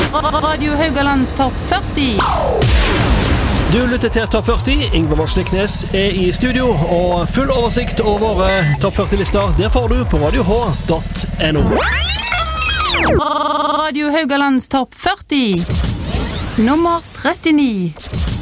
Radio Haugalands topp 40. Du lytter til Topp 40. Ingvar Morsliknes i studio, og full oversikt over Topp 40-lister, det får du på radioh.no. Radio Haugalands topp 40. Nummer 39.